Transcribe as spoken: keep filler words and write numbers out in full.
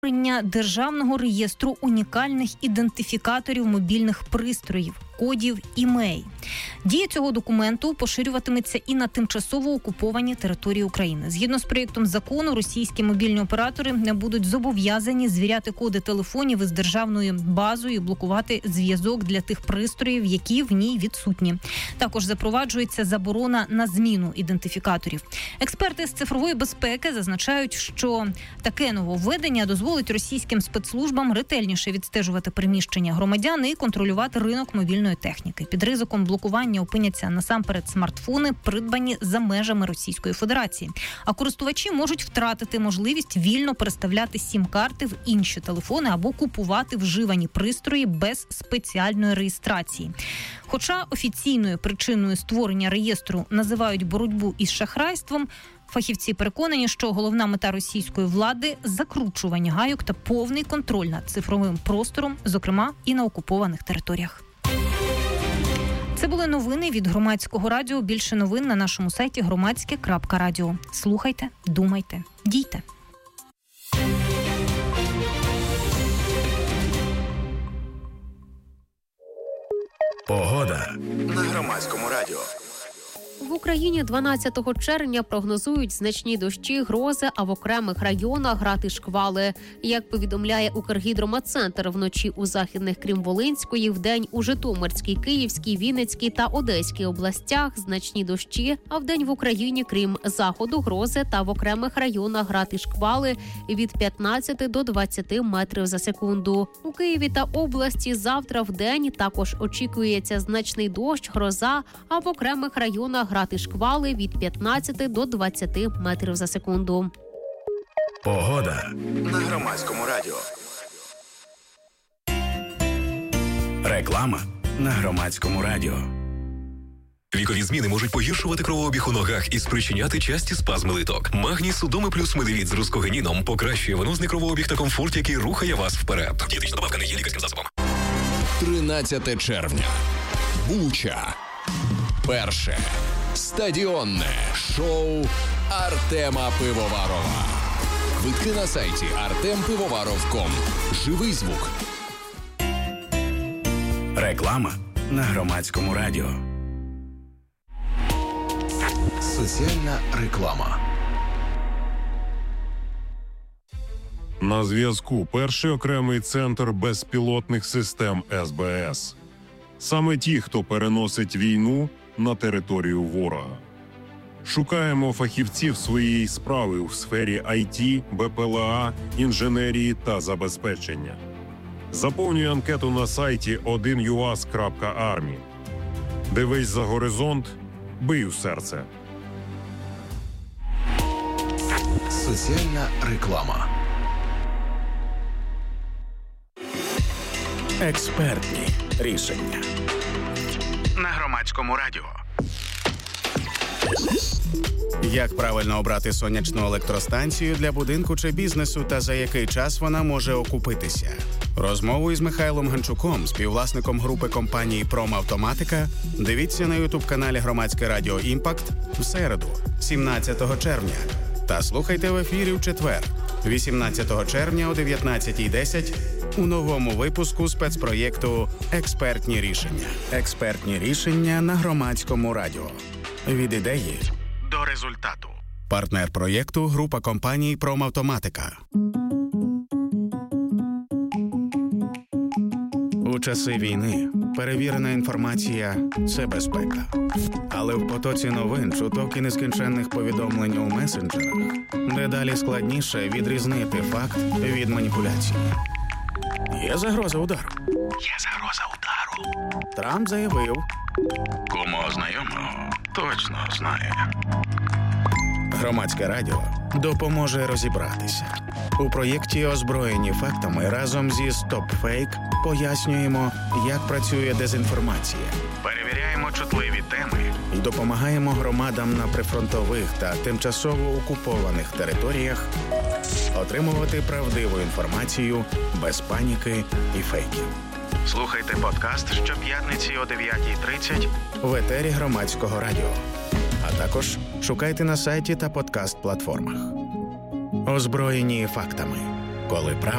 Державного реєстру унікальних ідентифікаторів мобільних пристроїв, кодів імей. Дія цього документу поширюватиметься і на тимчасово окуповані території України. Згідно з проєктом закону, російські мобільні оператори не будуть зобов'язані звіряти коди телефонів із державною базою і блокувати зв'язок для тих пристроїв, які в ній відсутні. Також запроваджується заборона на зміну ідентифікаторів. Експерти з цифрової безпеки зазначають, що таке нововведення дозволить російським спецслужбам ретельніше відстежувати переміщення громадян і контролювати ринок мобільної техніки. Під ризиком блокування опиняться насамперед смартфони, придбані за межами Російської Федерації. А користувачі можуть втратити можливість вільно переставляти сім-карти в інші телефони або купувати вживані пристрої без спеціальної реєстрації. Хоча офіційною причиною створення реєстру називають боротьбу із шахрайством, фахівці переконані, що головна мета російської влади – закручування гайок та повний контроль над цифровим простором, зокрема і на окупованих територіях. Це були новини від Громадського радіо. Більше новин на нашому сайті громадське крапка радіо. Слухайте, думайте, дійте. Погода на Громадському радіо. В Україні дванадцятого червня прогнозують значні дощі, грози, а в окремих районах град і шквали. Як повідомляє Укргідрометцентр, вночі у західних, крім Волинської, вдень у Житомирській, Київській, Вінницькій та Одеській областях значні дощі, а вдень в Україні, крім заходу, грози та в окремих районах град і шквали від п'ятнадцяти до двадцяти метрів за секунду. У Києві та області завтра вдень також очікується значний дощ, гроза, а в окремих районах град і шквали від п'ятнадцяти до двадцяти метрів за секунду. Погода на Громадському радіо. Реклама на Громадському радіо. Вікові зміни можуть погіршувати кровообіг у ногах і спричиняти часті спазми литок. Магній Судоми плюс Медевіт з рускогенідом покращує венозний кровообіг та комфорт, який рухає вас вперед. Дієтична добавка не є лікарським засобом. тринадцяте червня. Буча. Перше стадіонне шоу Артема Пивоварова. Квитки на сайті артем пивоваров крапка ком. Живий звук. Реклама на Громадському радіо. Соціальна реклама. На зв'язку перший окремий центр безпілотних систем ес бе ес. Саме ті, хто переносить війну на територію ворога. Шукаємо фахівців своєї справи у сфері ай ті, бе пе ел а, інженерії та забезпечення. Заповнюй анкету на сайті один ю ас крапка армі. Дивись за горизонт, бий у серце. Соціальна реклама. Експертні рішення на Громадському радіо. Як правильно обрати сонячну електростанцію для будинку чи бізнесу та за який час вона може окупитися? Розмову із Михайлом Ганчуком, співвласником групи компанії «Промавтоматика», дивіться на ютуб-каналі Громадське радіо «Імпакт» в середу, сімнадцятого червня. Та слухайте в ефірі в четвер, вісімнадцятого червня о дев'ятнадцятій десять у новому випуску спецпроєкту «Експертні рішення». Експертні рішення на Громадському радіо. Від ідеї до результату. Партнер проєкту – група компаній «Промавтоматика». У часи війни перевірена інформація – це безпека. Але в потоці новин, чуток і нескінченних повідомлень у месенджерах дедалі складніше відрізнити факт від маніпуляції. Є загроза удару. Є загроза удару. Трамп заявив. Кому знайомого точно знає. Громадське радіо допоможе розібратися. У проєкті «Озброєні фактами» разом зі «Стоп-фейк» пояснюємо, як працює дезінформація. Перевіряємо чутливі теми. І допомагаємо громадам на прифронтових та тимчасово окупованих територіях отримувати правдиву інформацію без паніки і фейків. Слухайте подкаст щоп'ятниці о дев'ятій тридцять в етері Громадського радіо. А також шукайте на сайті та подкаст-платформах. Озброєні фактами. Коли правда